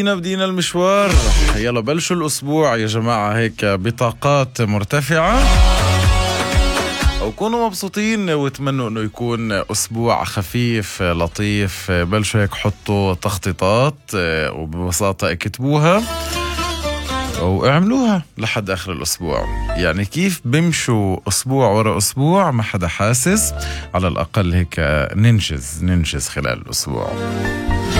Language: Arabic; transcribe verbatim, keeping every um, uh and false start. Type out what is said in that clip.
بدينا المشوار. يلا بلشوا الأسبوع يا جماعة هيك بطاقات مرتفعة، أو كونوا مبسوطين واتمنوا أنه يكون أسبوع خفيف لطيف. بلشوا هيك حطوا تخطيطات وببساطة اكتبوها واعملوها لحد آخر الأسبوع. يعني كيف بمشوا أسبوع ورا أسبوع ما حدا حاسس، على الأقل هيك ننجز ننجز خلال الأسبوع.